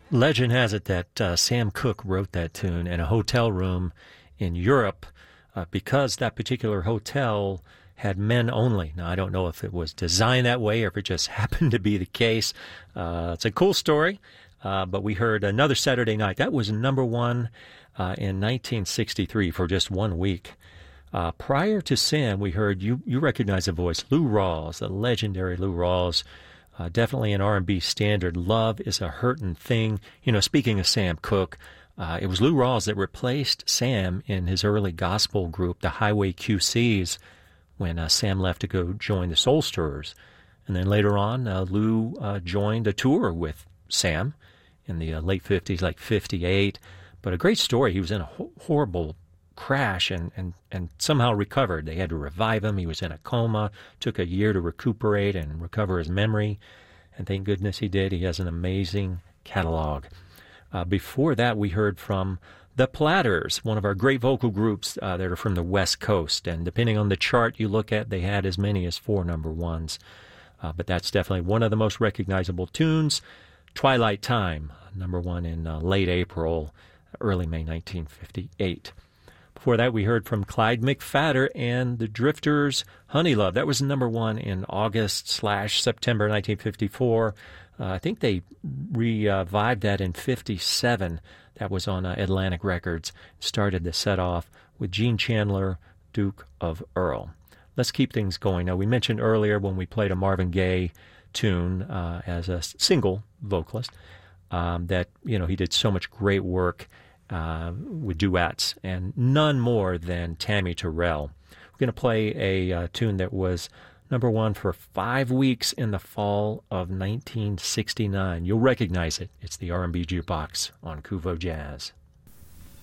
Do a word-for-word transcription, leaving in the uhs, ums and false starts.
Legend has it that uh, Sam Cooke wrote that tune in a hotel room in Europe uh, because that particular hotel had men only. Now, I don't know if it was designed that way or if it just happened to be the case. Uh, it's a cool story, uh, but we heard Another Saturday Night. That was number one uh, in nineteen sixty-three for just one week. Uh, prior to Sam, we heard, you, you recognize the voice, Lou Rawls, the legendary Lou Rawls. Uh, definitely an R and B standard. Love is a hurtin' thing. You know, speaking of Sam Cooke, uh, it was Lou Rawls that replaced Sam in his early gospel group, the Highway Q Cs, when uh, Sam left to go join the Soul Stirrers. And then later on, uh, Lou uh, joined a tour with Sam in the uh, late fifties, like fifty-eight. But a great story. He was in a ho- horrible crash and, and, and somehow recovered. They had to revive him. He was in a coma. Took a year to recuperate and recover his memory. And thank goodness he did. He has an amazing catalog. Uh, before that, we heard from the Platters, one of our great vocal groups uh, that are from the West Coast. And depending on the chart you look at, they had as many as four number ones. Uh, but that's definitely one of the most recognizable tunes. Twilight Time, number one in uh, late April, early May nineteen fifty-eight. Before that, we heard from Clyde McPhatter and the Drifters, Honey Love. That was number one in August slash September nineteen fifty-four. Uh, I think they revived that in fifty-seven. That was on uh, Atlantic Records. Started the set off with Gene Chandler, Duke of Earl. Let's keep things going. Now, we mentioned earlier when we played a Marvin Gaye tune uh, as a single vocalist um, that, you know, he did so much great work Uh, with duets, and none more than Tammy Terrell. We're going to play a uh, tune that was number one for five weeks in the fall of nineteen sixty-nine. You'll recognize it. It's the R and B Jukebox on Kuvo Jazz.